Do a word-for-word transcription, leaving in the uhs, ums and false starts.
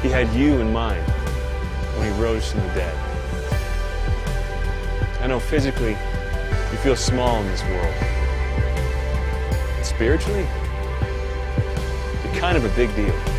He had you in mind when he rose from the dead. I know physically you feel small in this world. But spiritually, you're kind of a big deal.